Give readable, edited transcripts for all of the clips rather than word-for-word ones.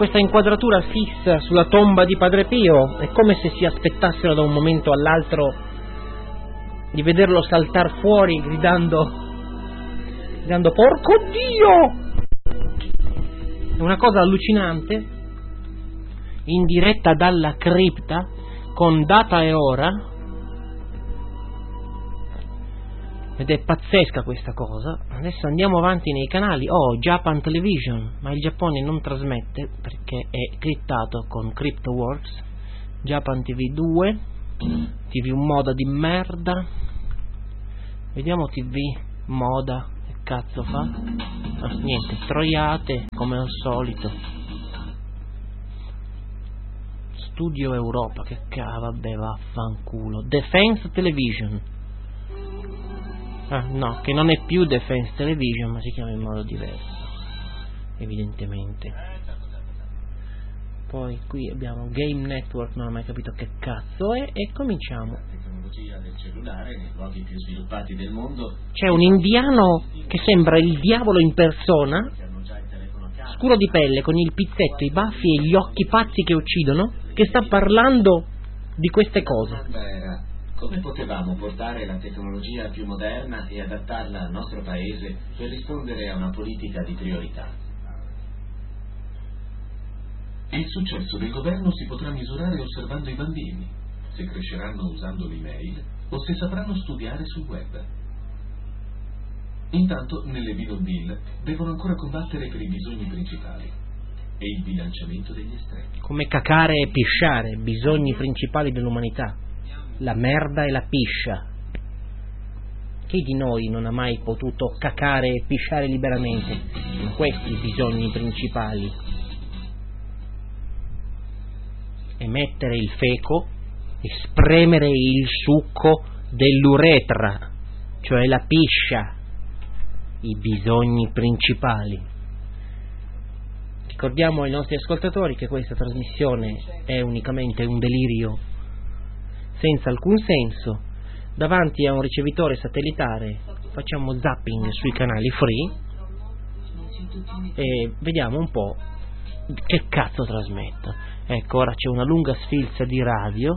questa inquadratura fissa sulla tomba di Padre Pio è come se si aspettassero da un momento all'altro di vederlo saltar fuori gridando porco Dio! È una cosa allucinante, in diretta dalla cripta, con data e ora, ed è pazzesca questa cosa. Adesso andiamo avanti nei canali. Japan Television, ma il Giappone non trasmette perché è criptato con CryptoWorks. Japan TV 2, TV moda di merda. Vediamo TV moda, che cazzo fa? Niente, troiate come al solito. Studio Europa, che vabbè, vaffanculo. Defense Television. No, che non è più Defense Television, ma si chiama in modo diverso, evidentemente. Poi qui abbiamo Game Network, non ho mai capito che cazzo è, e cominciamo. La tecnologia del cellulare nei luoghi più sviluppati del mondo. C'è un indiano che sembra il diavolo in persona, scuro di pelle, con il pizzetto, i baffi e gli occhi pazzi che uccidono, che sta parlando di queste cose. Come potevamo portare la tecnologia più moderna e adattarla al nostro paese per rispondere a una politica di priorità? Il successo del governo si potrà misurare osservando i bambini, se cresceranno usando l'email o se sapranno studiare sul web. Intanto, nelle bidonville devono ancora combattere per i bisogni principali e il bilanciamento degli estremi. Come cacare e pisciare, bisogni principali dell'umanità. La merda e la piscia. Chi di noi non ha mai potuto cacare e pisciare liberamente? Sono questi i bisogni principali. Emettere il feco e spremere il succo dell'uretra, cioè la piscia, i bisogni principali. Ricordiamo ai nostri ascoltatori che questa trasmissione è unicamente un delirio senza alcun senso. Davanti a un ricevitore satellitare facciamo zapping sui canali free e vediamo un po' che cazzo trasmetto. Ecco, ora c'è una lunga sfilza di radio,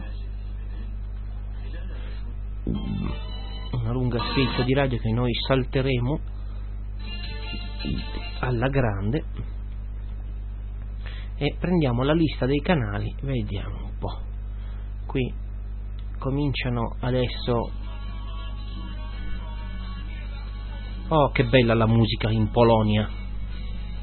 che noi salteremo alla grande e prendiamo la lista dei canali, vediamo un po'. Qui cominciano adesso. Oh, che bella la musica in Polonia.